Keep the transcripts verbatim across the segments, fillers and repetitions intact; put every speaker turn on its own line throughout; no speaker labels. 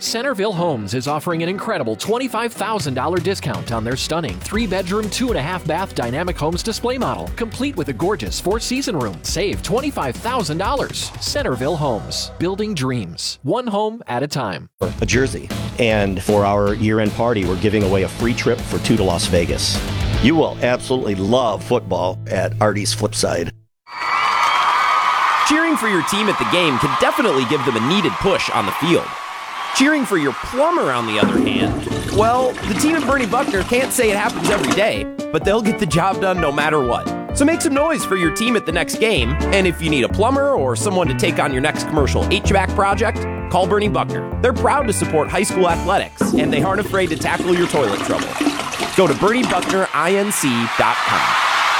Centerville Homes is offering an incredible twenty-five thousand dollars discount on their stunning three-bedroom, two-and-a-half bath dynamic homes display model, complete with a gorgeous four-season room. Save twenty-five thousand dollars. Centerville Homes, building dreams, one home at a time.
A jersey. And for our year-end party, we're giving away a free trip for two to Las Vegas. You will absolutely love football at Artie's Flipside.
Cheering for your team at the game can definitely give them a needed push on the field. Cheering for your plumber, on the other hand, well, the team at Bernie Buckner can't say it happens every day, but they'll get the job done no matter what. So make some noise for your team at the next game, and if you need a plumber or someone to take on your next commercial H V A C project, call Bernie Buckner. They're proud to support high school athletics, and they aren't afraid to tackle your toilet trouble. Go to bernie buckner inc dot com.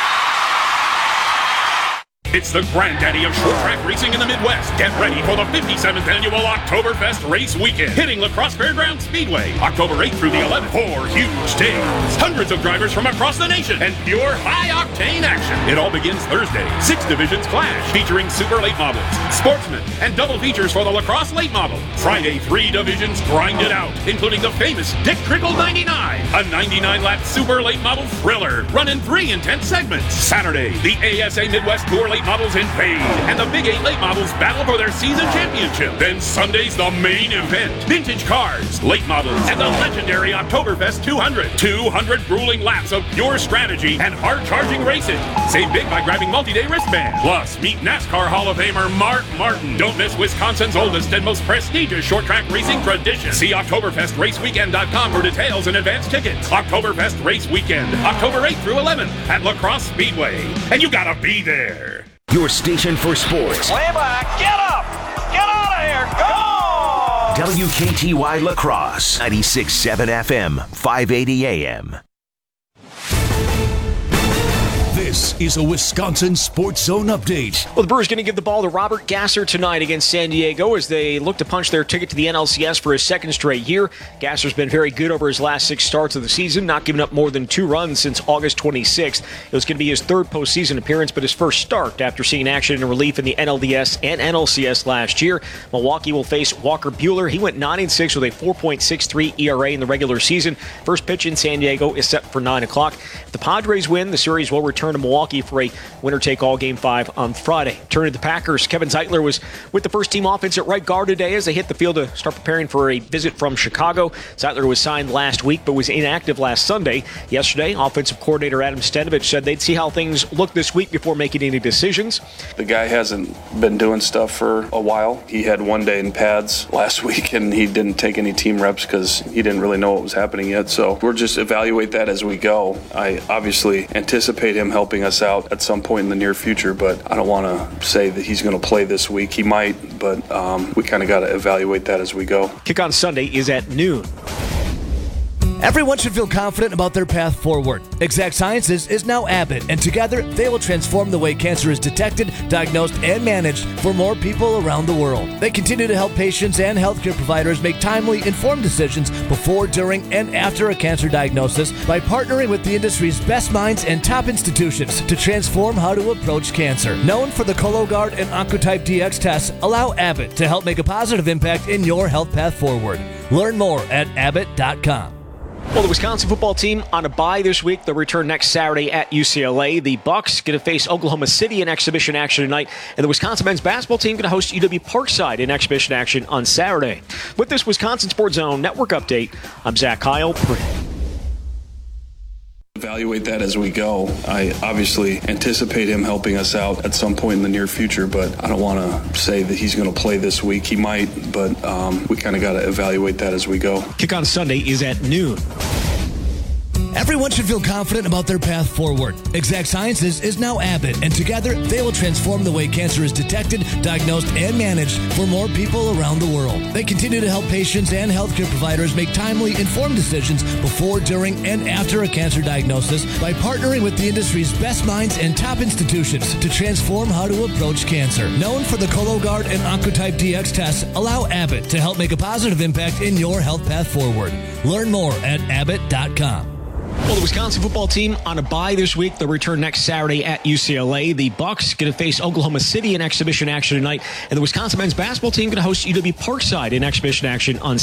It's the granddaddy of short track racing in the Midwest. Get ready for the fifty-seventh Annual Oktoberfest Race Weekend, hitting La Crosse Fairgrounds Speedway, October eighth through the eleventh. Four huge days, hundreds of drivers from across the nation, and pure high-octane action. It all begins Thursday. Six divisions clash, featuring super late models, sportsmen, and double features for the La Crosse late model. Friday, three divisions grind it out, including the famous Dick Trickle ninety-nine, a ninety-nine lap super late model thriller, run in three intense segments. Saturday, the A S A Midwest Tour late models in fade, and the Big Eight late models battle for their season championship. Then Sunday's the main event. Vintage cars, late models, and the legendary Oktoberfest two hundred. two hundred grueling laps of pure strategy and hard-charging racing. Save big by grabbing multi-day wristbands. Plus, meet NASCAR Hall of Famer Mark Martin. Don't miss Wisconsin's oldest and most prestigious short track racing tradition. See Oktoberfest Race Weekend dot com for details and advance tickets. Oktoberfest Race Weekend, October eighth through eleventh at La Crosse Speedway. And you gotta be there.
Your station for sports.
Way back, get up! Get out of here, go!
W K T Y La Crosse, ninety-six point seven F M, five eighty A M. This is a Wisconsin Sports Zone update.
Well, the Brewers going to give the ball to Robert Gasser tonight against San Diego as they look to punch their ticket to the N L C S for his second straight year. Gasser's been very good over his last six starts of the season, not giving up more than two runs since August twenty-sixth. It was going to be his third postseason appearance, but his first start after seeing action in relief in the N L D S and N L C S last year. Milwaukee will face Walker Buehler. He went nine and six with a four point six three E R A in the regular season. First pitch in San Diego is set for nine o'clock. If the Padres win, the series will return to Milwaukee for a winner-take-all Game five on Friday. Turning to the Packers, Kevin Zeitler was with the first-team offense at right guard today as they hit the field to start preparing for a visit from Chicago. Zeitler was signed last week but was inactive last Sunday. Yesterday, offensive coordinator Adam Stenavich said they'd see how things look this week before making any decisions.
The guy hasn't been doing stuff for a while. He had one day in pads last week and he didn't take any team reps because he didn't really know what was happening yet. So we'll just evaluate that as we go. I obviously anticipate him helping us out at some point in the near future, but I don't want to say that he's going to play this week. He might, but um, we kind of got to evaluate that as we go.
Kick on Sunday is at noon.
Everyone should feel confident about their path forward. Exact Sciences is now Abbott, and together they will transform the way cancer is detected, diagnosed, and managed for more people around the world. They continue to help patients and healthcare providers make timely, informed decisions before, during, and after a cancer diagnosis by partnering with the industry's best minds and top institutions to transform how to approach cancer. Known for the Cologuard and Oncotype D X tests, allow Abbott to help make a positive impact in your health path forward. Learn more at abbott dot com.
Well, the Wisconsin football team on a bye this week. They'll return next Saturday at U C L A. The Bucks going to face Oklahoma City in exhibition action tonight. And the Wisconsin men's basketball team going to host U W Parkside in exhibition action on Saturday. With this Wisconsin Sports Zone Network update, I'm Zach Kyle.
Evaluate that as we go. I obviously anticipate him helping us out at some point in the near future, but I don't want to say that he's going to play this week. He might, but um, we kind of got to evaluate that as we go.
Kick on Sunday is at noon.
Everyone should feel confident about their path forward. Exact Sciences is now Abbott, and together they will transform the way cancer is detected, diagnosed, and managed for more people around the world. They continue to help patients and healthcare providers make timely, informed decisions before, during, and after a cancer diagnosis by partnering with the industry's best minds and top institutions to transform how to approach cancer. Known for the Cologuard and Oncotype D X tests, allow Abbott to help make a positive impact in your health path forward. Learn more at abbott dot com.
Well, the Wisconsin football team on a bye this week. They'll return next Saturday at U C L A. The Bucks going to face Oklahoma City in exhibition action tonight. And the Wisconsin men's basketball team going to host U W Parkside in exhibition action on